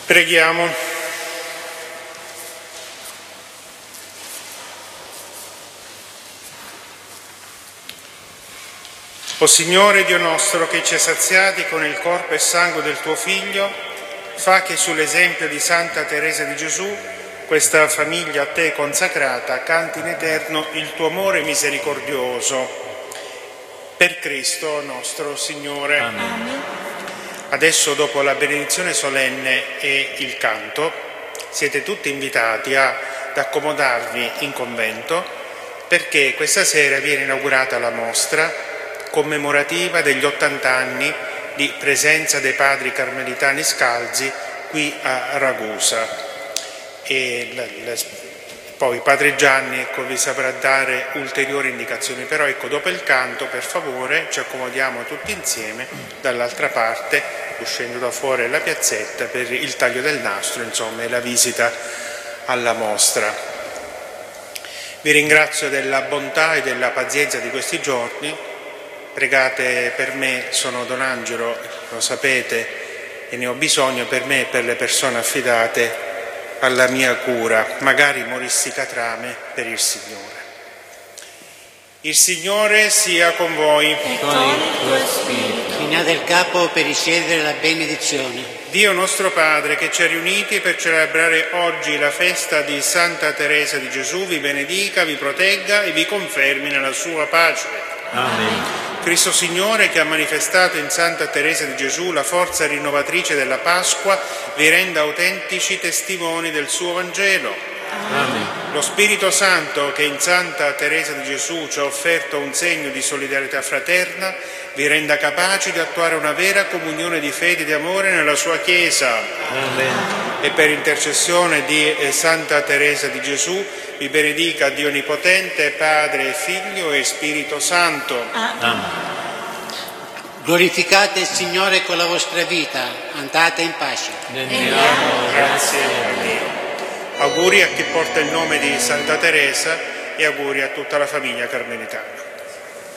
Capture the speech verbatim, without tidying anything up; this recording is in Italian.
Preghiamo. O Signore Dio nostro, che ci hai saziati con il corpo e sangue del tuo Figlio, fa che sull'esempio di Santa Teresa di Gesù questa famiglia a te consacrata canti in eterno il tuo amore misericordioso. Per Cristo nostro Signore. Amen. Adesso, dopo la benedizione solenne e il canto, siete tutti invitati ad accomodarvi in convento, perché questa sera viene inaugurata la mostra commemorativa degli ottanta anni di presenza dei padri carmelitani scalzi qui a Ragusa. E la, la, poi Padre Gianni ecco, vi saprà dare ulteriori indicazioni, però ecco, dopo il canto, per favore, ci accomodiamo tutti insieme dall'altra parte, uscendo da fuori la piazzetta per il taglio del nastro, insomma, e la visita alla mostra. Vi ringrazio della bontà e della pazienza di questi giorni. Pregate per me, sono Don Angelo, lo sapete, e ne ho bisogno per me e per le persone affidate alla mia cura, magari morissi catrame per il Signore. Il Signore sia con voi. E con il tuo spirito. Chinate il capo per ricevere la benedizione. Dio nostro Padre, che ci ha riuniti per celebrare oggi la festa di Santa Teresa di Gesù, vi benedica, vi protegga e vi confermi nella sua pace. Amen. Cristo Signore, che ha manifestato in Santa Teresa di Gesù la forza rinnovatrice della Pasqua, vi renda autentici testimoni del suo Vangelo. Amen. Lo Spirito Santo, che in Santa Teresa di Gesù ci ha offerto un segno di solidarietà fraterna, vi renda capaci di attuare una vera comunione di fede e di amore nella sua Chiesa. Amen. E per intercessione di Santa Teresa di Gesù, vi benedica Dio Onnipotente, Padre, Figlio e Spirito Santo. Amen. Glorificate il Signore con la vostra vita, andate in pace. Rendiamo Grazie a Dio. Auguri a chi porta il nome di Santa Teresa e auguri a tutta la famiglia carmelitana.